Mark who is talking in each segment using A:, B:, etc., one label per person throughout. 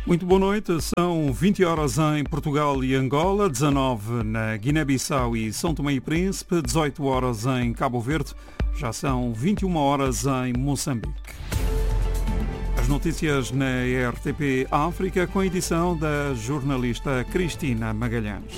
A: Muito boa noite, são 20 horas em Portugal e Angola, 19 na Guiné-Bissau e São Tomé e Príncipe, 18 horas em Cabo Verde, já são 21 horas em Moçambique. As notícias na RTP África com a edição da jornalista Cristina Magalhães.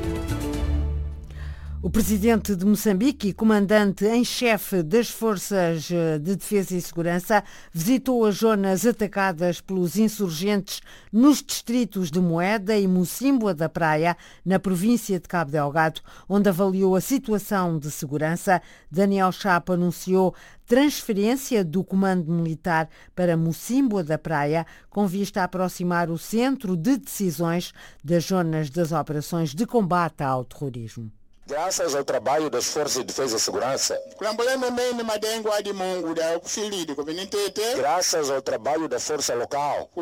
B: O presidente de Moçambique e comandante em chefe das Forças de Defesa e Segurança visitou as zonas atacadas pelos insurgentes nos distritos de Moeda e Mocímboa da Praia, na província de Cabo Delgado, onde avaliou a situação de segurança. Daniel Chapo anunciou transferência do comando militar para Mocímboa da Praia, com vista a aproximar o centro de decisões das zonas das operações de combate ao terrorismo.
C: Graças ao trabalho das Forças de Defesa e Segurança, graças ao trabalho da Força Local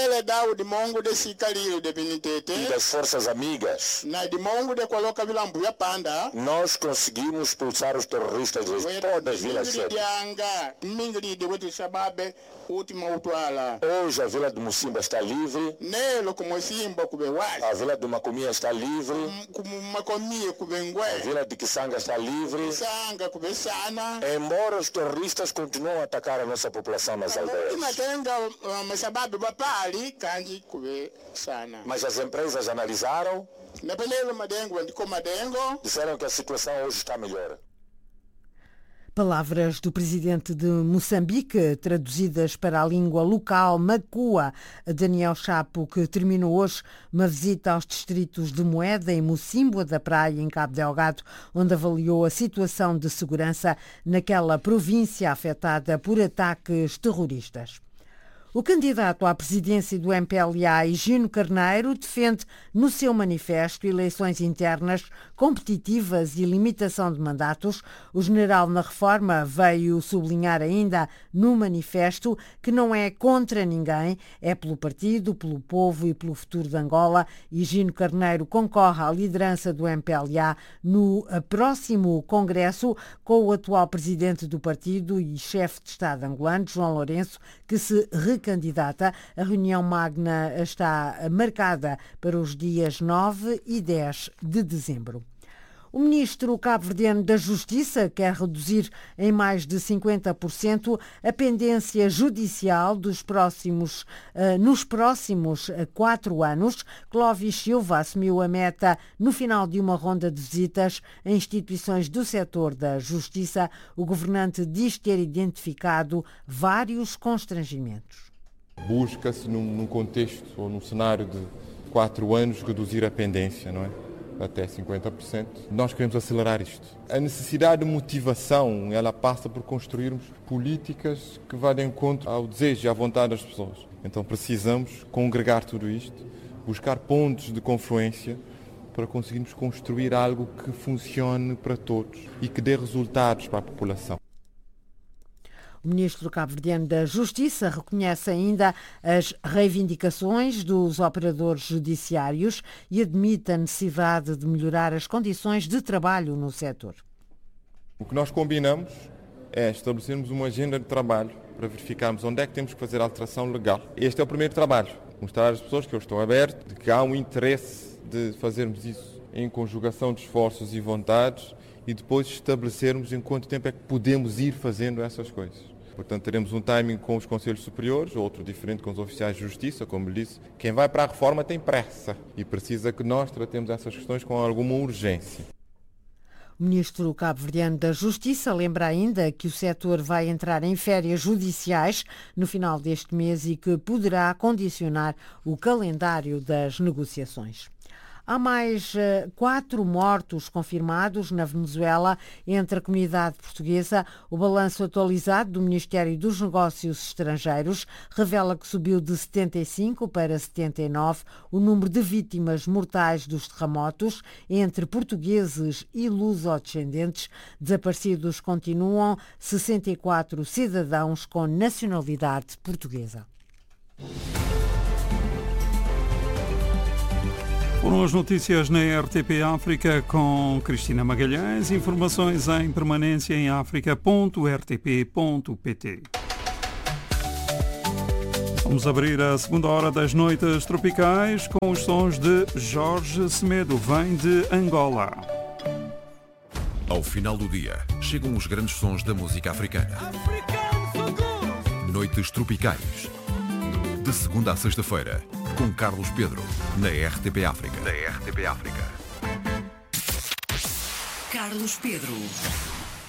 C: e das Forças Amigas, nós conseguimos expulsar os terroristas de todas as vilas. Hoje a vila de Mocímboa está livre, a vila de Macomia está livre, a vila de Kisanga está livre, embora os terroristas continuem a atacar a nossa população nas aldeias. Mas as empresas analisaram, disseram que a situação hoje está melhor.
B: Palavras do presidente de Moçambique, traduzidas para a língua local macua, Daniel Chapo, que terminou hoje uma visita aos distritos de Moeda e Mocímboa da Praia, em Cabo Delgado, onde avaliou a situação de segurança naquela província afetada por ataques terroristas. O candidato à presidência do MPLA, Higino Carneiro, defende no seu manifesto eleições internas competitivas e limitação de mandatos. O general na reforma veio sublinhar ainda no manifesto que não é contra ninguém, é pelo partido, pelo povo e pelo futuro de Angola. Higino Carneiro concorre à liderança do MPLA no próximo congresso com o atual presidente do partido e chefe de Estado angolano, João Lourenço, que se candidata. A reunião magna está marcada para os dias 9 e 10 de dezembro. O ministro cabo-verdiano da Justiça quer reduzir em mais de 50% a pendência judicial nos próximos 4 anos. Clóvis Silva assumiu a meta no final de uma ronda de visitas a instituições do setor da Justiça. O governante diz ter identificado vários constrangimentos.
D: Busca-se num contexto ou num cenário de 4 anos reduzir a pendência, não é? Até 50%. Nós queremos acelerar isto. A necessidade de motivação, ela passa por construirmos políticas que vão de encontro ao desejo e à vontade das pessoas. Então precisamos congregar tudo isto, buscar pontos de confluência para conseguirmos construir algo que funcione para todos e que dê resultados para a população.
B: O ministro cabo-verdiano da Justiça reconhece ainda as reivindicações dos operadores judiciários e admite a necessidade de melhorar as condições de trabalho no setor.
D: O que nós combinamos é estabelecermos uma agenda de trabalho para verificarmos onde é que temos que fazer a alteração legal. Este é o primeiro trabalho. Mostrar às pessoas que eu estou aberto, de que há um interesse de fazermos isso em conjugação de esforços e vontades e depois estabelecermos em quanto tempo é que podemos ir fazendo essas coisas. Portanto, teremos um timing com os conselhos superiores, outro diferente com os oficiais de justiça, como lhe disse. Quem vai para a reforma tem pressa e precisa que nós tratemos essas questões com alguma urgência.
B: O ministro cabo-verdiano da Justiça lembra ainda que o setor vai entrar em férias judiciais no final deste mês e que poderá condicionar o calendário das negociações. Há mais 4 mortos confirmados na Venezuela entre a comunidade portuguesa. O balanço atualizado do Ministério dos Negócios Estrangeiros revela que subiu de 75 para 79 o número de vítimas mortais dos terremotos entre portugueses e luso-descendentes. Desaparecidos continuam 64 cidadãos com nacionalidade portuguesa.
A: Foram as notícias na RTP África com Cristina Magalhães. Informações em permanência em africa.rtp.pt. Vamos abrir a segunda hora das noites tropicais com os sons de Jorge Semedo, vem de Angola.
E: Ao final do dia, chegam os grandes sons da música africana. Noites tropicais. De segunda a sexta-feira, com Carlos Pedro, na RTP África.
F: Carlos Pedro.